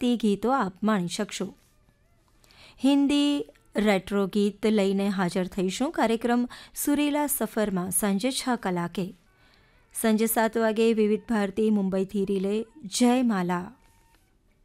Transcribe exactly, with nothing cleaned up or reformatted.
ગુજરાતી ગીતો આપ માણી શકશો. હિન્દી રેટ્રો ગીત લઈને હાજર થઈશું કાર્યક્રમ સુરીલા સફરમાં સાંજે છ કલાકે. સાંજે સાત વાગે વિવિધ ભારતી મુંબઈથી રિલે જય માલા.